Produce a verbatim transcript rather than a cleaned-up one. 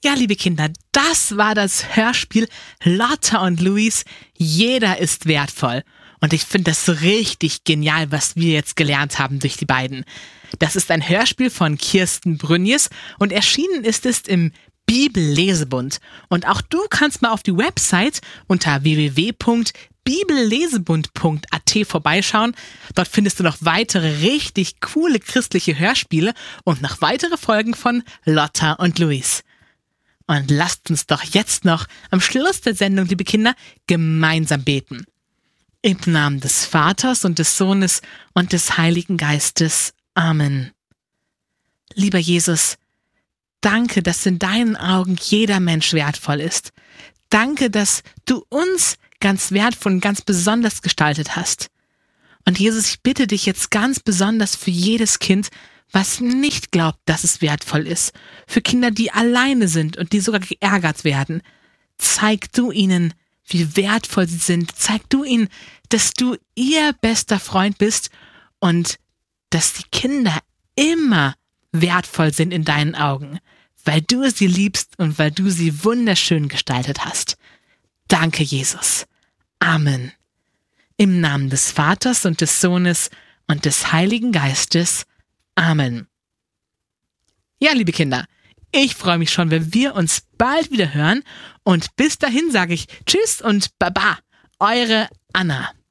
Ja, liebe Kinder, das war das Hörspiel Lotta und Luis. Jeder ist wertvoll. Und ich finde das so richtig genial, was wir jetzt gelernt haben durch die beiden. Das ist ein Hörspiel von Kirsten Brünjes und erschienen ist es im Bibellesebund. Und auch du kannst mal auf die Website unter w w w punkt bibellesebund punkt a t vorbeischauen. Dort findest du noch weitere richtig coole christliche Hörspiele und noch weitere Folgen von Lotta und Luis. Und lasst uns doch jetzt noch am Schluss der Sendung, liebe Kinder, gemeinsam beten. Im Namen des Vaters und des Sohnes und des Heiligen Geistes. Amen. Lieber Jesus, danke, dass in deinen Augen jeder Mensch wertvoll ist. Danke, dass du uns ganz wertvoll und ganz besonders gestaltet hast. Und Jesus, ich bitte dich jetzt ganz besonders für jedes Kind, was nicht glaubt, dass es wertvoll ist. Für Kinder, die alleine sind und die sogar geärgert werden. Zeig du ihnen, wie wertvoll sie sind. Zeig du ihnen, dass du ihr bester Freund bist und dass die Kinder immer wertvoll sind in deinen Augen, weil du sie liebst und weil du sie wunderschön gestaltet hast. Danke, Jesus. Amen. Im Namen des Vaters und des Sohnes und des Heiligen Geistes. Amen. Ja, liebe Kinder, ich freue mich schon, wenn wir uns bald wieder hören. Und bis dahin sage ich Tschüss und Baba, eure Anna.